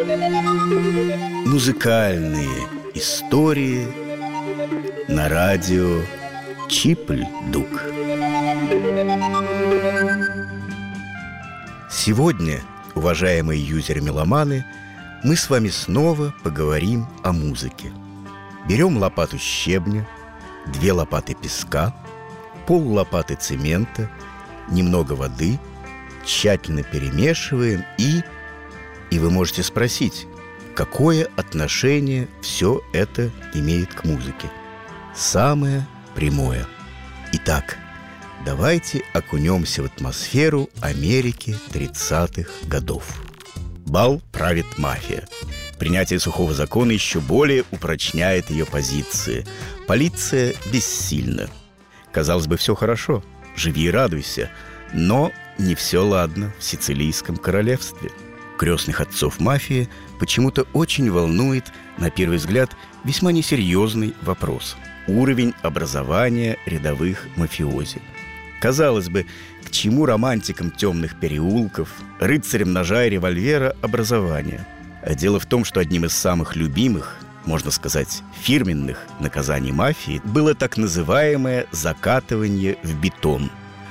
Музыкальные истории на радио Чипль-Дук. Сегодня, уважаемые юзеры-меломаны, мы с вами снова поговорим о музыке. Берем лопату щебня, 2 лопаты песка, пол-лопаты цемента, немного воды, тщательно перемешиваем и вы можете спросить, какое отношение все это имеет к музыке? Самое прямое. Итак, давайте окунемся в атмосферу Америки 30-х годов. Бал правит мафия. Принятие сухого закона еще более упрочняет ее позиции. Полиция бессильна. Казалось бы, все хорошо, живи и радуйся. Но не все ладно в Сицилийском королевстве. Крестных отцов мафии почему-то очень волнует, на первый взгляд, весьма несерьезный вопрос – уровень образования рядовых мафиози. Казалось бы, к чему романтикам темных переулков, рыцарям ножа и револьвера образование? А дело в том, что одним из самых любимых, можно сказать, фирменных наказаний мафии было так называемое закатывание в бетон.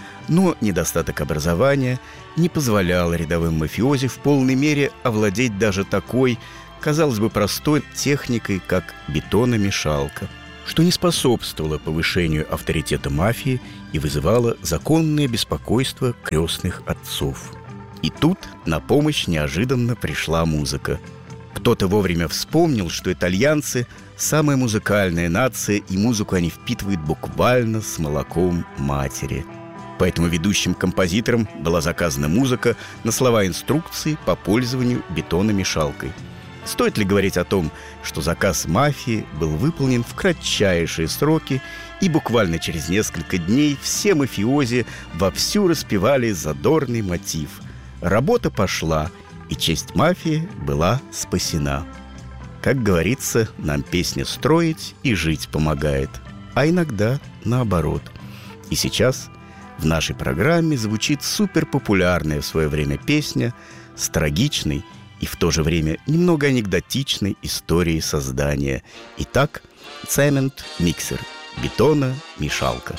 Но недостаток образования не позволял рядовым мафиози в полной мере овладеть даже такой, казалось бы, простой техникой, как бетономешалка, что не способствовало повышению авторитета мафии и вызывало законное беспокойство крестных отцов. И тут на помощь неожиданно пришла музыка. Кто-то вовремя вспомнил, что итальянцы – самая музыкальная нация, и музыку они впитывают буквально с молоком матери. Поэтому ведущим композитором была заказана музыка на слова инструкции по пользованию бетономешалкой. Стоит ли говорить о том, что заказ мафии был выполнен в кратчайшие сроки, и буквально через несколько дней все мафиози вовсю распевали задорный мотив. Работа пошла, и честь мафии была спасена. Как говорится, нам песня строить и жить помогает, а иногда наоборот. И сейчас в нашей программе звучит суперпопулярная в свое время песня с трагичной и в то же время немного анекдотичной историей создания. Итак, цемент-миксер, бетономешалка.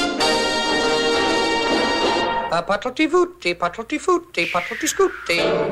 Patlotti-vutti, patlotti-futti, patlotti-scutti.